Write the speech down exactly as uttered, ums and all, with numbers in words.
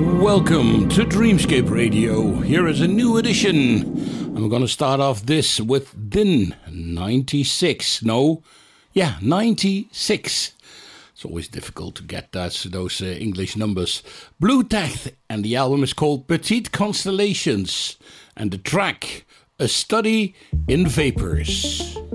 Welcome to Dreamscape Radio. Here is a new edition. I'm going to start off this with Din ninety-six. No, yeah, ninety-six. It's always difficult to get that, those uh, English numbers. Blue Tech, and the album is called Petite Constellations. And the track, A Study in Vapors.